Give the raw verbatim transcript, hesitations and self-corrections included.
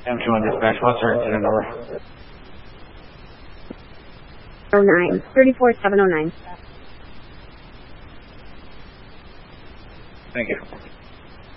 M two one dispatch, what's our incident number? oh nine, thirty-four seven oh nine. Thank you.